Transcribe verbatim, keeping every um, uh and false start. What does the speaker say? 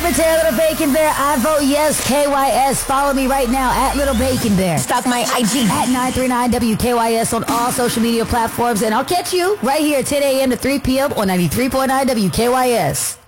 Secretary Little Bacon Bear. I vote yes, K Y S. Follow me right now at Little Bacon Bear. Stalk my I G at nine three nine W K Y S on all social media platforms. And I'll catch you right here ten a.m. to three p.m. on ninety-three point nine W K Y S.